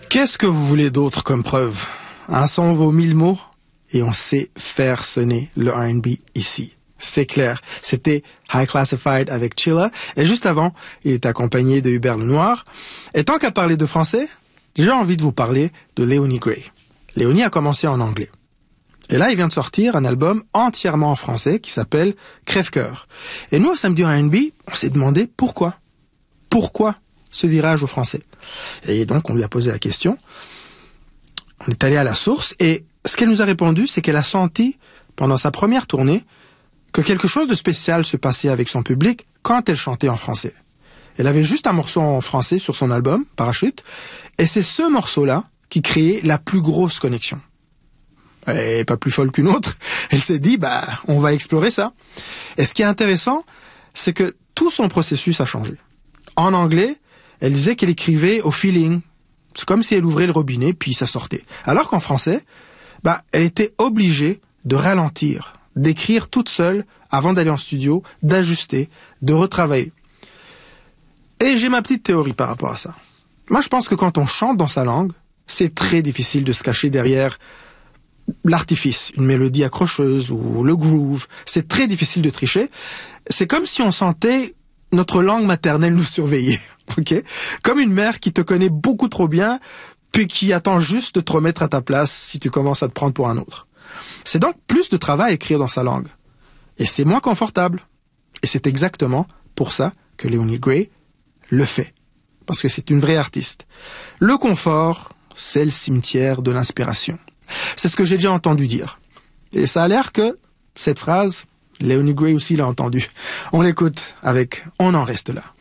Qu'est-ce que vous voulez d'autre comme preuve? Un son vaut 1000 mots et on sait faire sonner le R&B ici. C'est clair. C'était High Classified avec Chilla. Et juste avant, il est accompagné de Hubert Lenoir. Et tant qu'à parler de français, j'ai envie de vous parler de Léonie Gray. Léonie a commencé en anglais. Et là, il vient de sortir un album entièrement en français qui s'appelle Crève-cœur. Et nous, au Samedi R&B, on s'est demandé pourquoi. Pourquoi ce virage au français? Et donc, on lui a posé la question. On est allé à la source et ce qu'elle nous a répondu, c'est qu'elle a senti, pendant sa première tournée, que quelque chose de spécial se passait avec son public quand elle chantait en français. Elle avait juste un morceau en français sur son album, Parachute, et c'est ce morceau-là qui créait la plus grosse connexion. Elle est pas plus folle qu'une autre. Elle s'est dit, on va explorer ça. Et ce qui est intéressant, c'est que tout son processus a changé. En anglais, elle disait qu'elle écrivait au feeling. C'est comme si elle ouvrait le robinet, puis ça sortait. Alors qu'en français, elle était obligée de ralentir, d'écrire toute seule avant d'aller en studio, d'ajuster, de retravailler. Et j'ai ma petite théorie par rapport à ça. Moi, je pense que quand on chante dans sa langue, c'est très difficile de se cacher derrière l'artifice, une mélodie accrocheuse ou le groove. C'est très difficile de tricher. C'est comme si on sentait notre langue maternelle nous surveiller. Okay? Comme une mère qui te connaît beaucoup trop bien, puis qui attend juste de te remettre à ta place si tu commences à te prendre pour un autre. C'est donc plus de travail à écrire dans sa langue. Et c'est moins confortable. Et c'est exactement pour ça que Léonie Gray le fait. Parce que c'est une vraie artiste. Le confort, c'est le cimetière de l'inspiration. C'est ce que j'ai déjà entendu dire. Et ça a l'air que cette phrase, Léonie Gray aussi l'a entendue. On l'écoute avec On en reste là.